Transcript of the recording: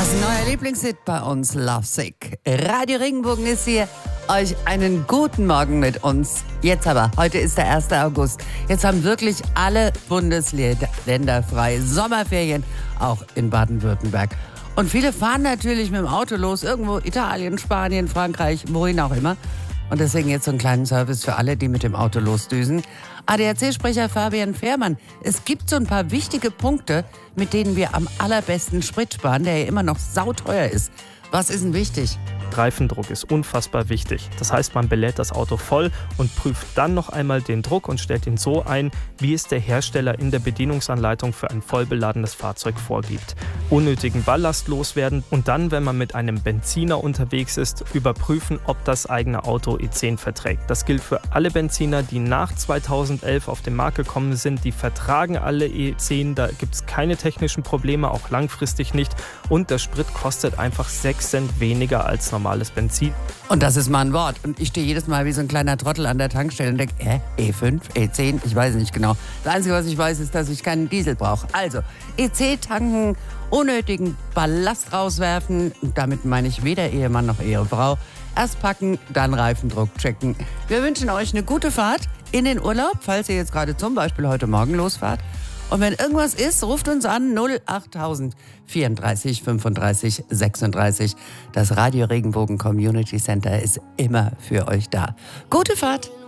Neuer Lieblingshit bei uns, Lovesick. Radio Regenbogen ist hier. Euch einen guten Morgen mit uns. Jetzt aber, heute ist der 1. August. Jetzt haben wirklich alle Bundesländer frei. Sommerferien, auch in Baden-Württemberg. Und viele fahren natürlich mit dem Auto los, irgendwo Italien, Spanien, Frankreich, wohin auch immer. Und deswegen jetzt so einen kleinen Service für alle, die mit dem Auto losdüsen. ADAC-Sprecher Fabian Fährmann, es gibt so ein paar wichtige Punkte, mit denen wir am allerbesten Sprit sparen, der ja immer noch sauteuer ist. Was ist denn wichtig? Reifendruck ist unfassbar wichtig. Das heißt, man belädt das Auto voll und prüft dann noch einmal den Druck und stellt ihn so ein, wie es der Hersteller in der Bedienungsanleitung für ein vollbeladenes Fahrzeug vorgibt. Unnötigen Ballast loswerden und dann, wenn man mit einem Benziner unterwegs ist, überprüfen, ob das eigene Auto E10 verträgt. Das gilt für alle Benziner, die nach 2011 auf den Markt gekommen sind. Die vertragen alle E10, da gibt es keine technischen Probleme, auch langfristig nicht. Und der Sprit kostet einfach 6 Cent weniger als normales Benzin. Und das ist mal ein Wort. Und ich stehe jedes Mal wie so ein kleiner Trottel an der Tankstelle und denke, E5, E10, ich weiß nicht genau. Das Einzige, was ich weiß, ist, dass ich keinen Diesel brauche. Also, EC tanken, unnötigen Ballast rauswerfen. Und damit meine ich weder Ehemann noch Ehefrau. Erst packen, dann Reifendruck checken. Wir wünschen euch eine gute Fahrt in den Urlaub, falls ihr jetzt gerade zum Beispiel heute Morgen losfahrt. Und wenn irgendwas ist, ruft uns an 08000 34 35 36. Das Radio Regenbogen Community Center ist immer für euch da. Gute Fahrt!